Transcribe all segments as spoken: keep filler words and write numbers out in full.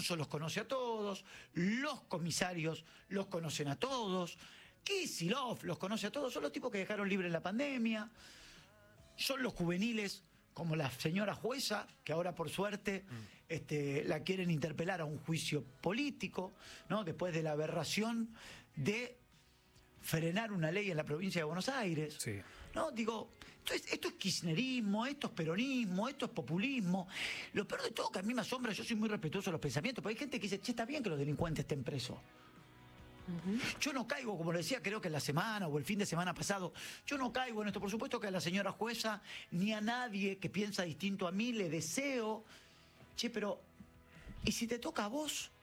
Alonso los conoce a todos, los comisarios los conocen a todos, Kicillof los conoce a todos, son los tipos que dejaron libre en la pandemia, son los juveniles como la señora jueza, que ahora por suerte mm. este, la quieren interpelar a un juicio político, ¿no? Después de la aberración de frenar una ley en la provincia de Buenos Aires. Sí. No, digo, esto es, esto es kirchnerismo, esto es peronismo, esto es populismo. Lo peor de todo que a mí me asombra, yo soy muy respetuoso de los pensamientos, pero hay gente que dice, che, está bien que los delincuentes estén presos. Uh-huh. Yo no caigo, como lo decía, creo que en la semana o el fin de semana pasado, yo no caigo en esto. Por supuesto que a la señora jueza ni a nadie que piensa distinto a mí le deseo, che, pero ¿y si te toca a vos?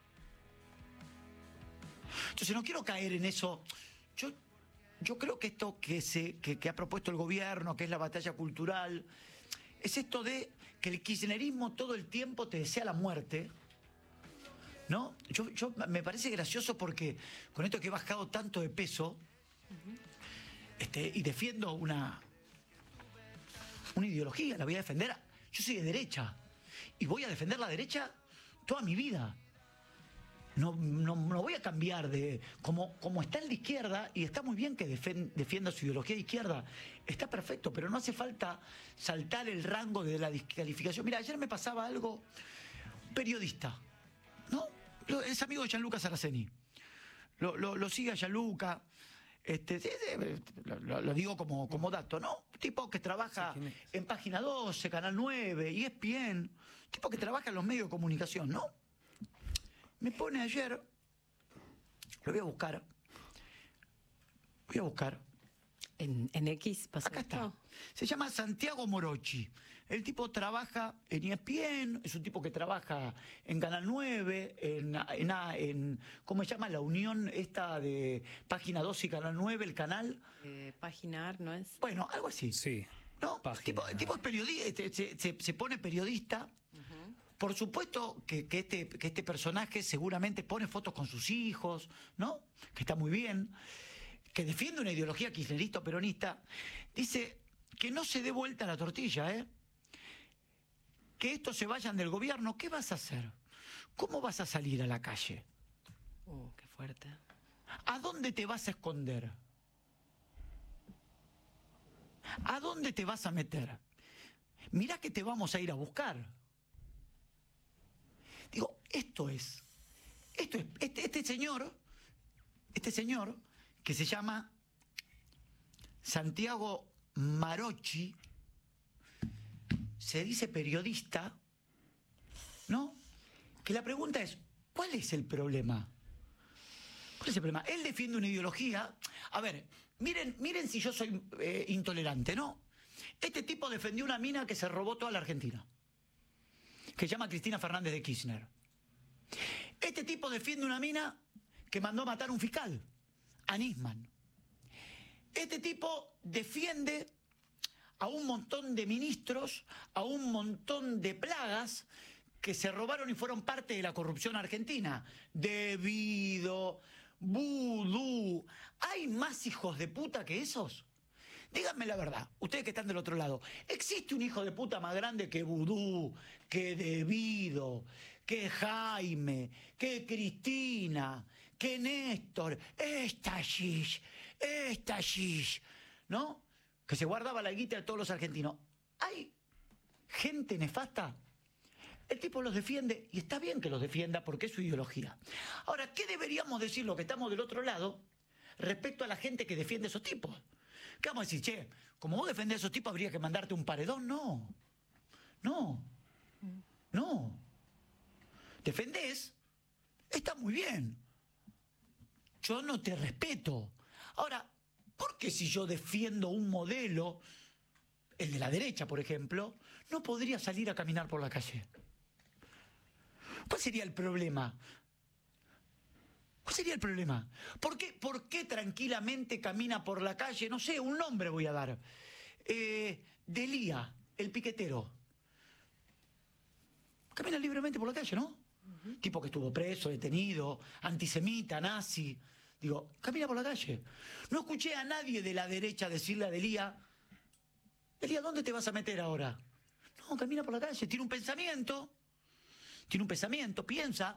Entonces no quiero caer en eso. Yo, yo creo que esto que, se, que, que ha propuesto el gobierno, que es la batalla cultural, es esto de que el kirchnerismo todo el tiempo te desea la muerte. ¿No? Yo, yo me parece gracioso porque con esto que he bajado tanto de peso, uh-huh. este, y defiendo una, una ideología, la voy a defender. Yo soy de derecha y voy a defender la derecha toda mi vida. No, no, no voy a cambiar de... Como, como está el de izquierda, y está muy bien que defen, defienda su ideología de izquierda, está perfecto, pero no hace falta saltar el rango de la descalificación. Mira, ayer me pasaba algo, periodista, ¿no? Es amigo de Gianluca Saraceni. Lo, lo, lo sigue a Gianluca. Este, lo, lo digo como, como dato, ¿no? Tipo que trabaja sí, en Página doce, Canal nueve, E S P N. Tipo que trabaja en los medios de comunicación, ¿no? Me pone ayer... Lo voy a buscar. Voy a buscar. ¿En, en X pasó Acá esto? está. Se llama Santiago Morochi. El tipo trabaja en E S P N, es un tipo que trabaja en Canal nueve, en, en, en ¿cómo se llama? La unión esta de Página doce y Canal nueve, el canal. Eh, Página ¿no es? Bueno, algo así. Sí. ¿No? El tipo, el tipo es periodista, se, se, se pone periodista. Uh-huh. Por supuesto que, que, este, que este personaje seguramente pone fotos con sus hijos, ¿no? Que está muy bien. Que defiende una ideología kirchnerista o peronista, dice que no se dé vuelta la tortilla, ¿eh? Que estos se vayan del gobierno. ¿Qué vas a hacer? ¿Cómo vas a salir a la calle? Oh, qué fuerte. ¿A dónde te vas a esconder? ¿A dónde te vas a meter? Mirá que te vamos a ir a buscar. Digo, esto es, esto es, este, este señor, este señor... que se llama Santiago Morochi, se dice periodista, ¿no? Que la pregunta es, ¿cuál es el problema? ¿Cuál es el problema? Él defiende una ideología. A ver, miren, miren si yo soy eh, intolerante, ¿no? Este tipo defendió una mina que se robó toda la Argentina, que se llama Cristina Fernández de Kirchner. Este tipo defiende una mina que mandó a matar a un fiscal, a Nisman. Este tipo defiende a un montón de ministros, a un montón de plagas que se robaron y fueron parte de la corrupción argentina. Debido, vudú. ¿Hay más hijos de puta que esos? Díganme la verdad, ustedes que están del otro lado. ¿Existe un hijo de puta más grande que Vudú, que Debido, que Jaime, que Cristina, que Néstor? Esta shish, esta shish, ¿no? Que se guardaba la guita de todos los argentinos. ¿Hay gente nefasta? El tipo los defiende, y está bien que los defienda porque es su ideología. Ahora, ¿qué deberíamos decir los que estamos del otro lado respecto a la gente que defiende a esos tipos? ¿Qué vamos a decir? Che, como vos defendés a esos tipos, habría que mandarte un paredón. No, no, no. Defendés, está muy bien. Yo no te respeto. Ahora, ¿por qué si yo defiendo un modelo, el de la derecha, por ejemplo, no podría salir a caminar por la calle? ¿Cuál sería el problema? ¿Cuál sería el problema? ¿Por qué, por qué tranquilamente camina por la calle? No sé, un nombre voy a dar. Eh, Delía, el piquetero. Camina libremente por la calle, ¿no? Uh-huh. Tipo que estuvo preso, detenido, antisemita, nazi. Digo, camina por la calle. No escuché a nadie de la derecha decirle a Delía, Delía, ¿dónde te vas a meter ahora? No, camina por la calle, tiene un pensamiento, tiene un pensamiento, piensa.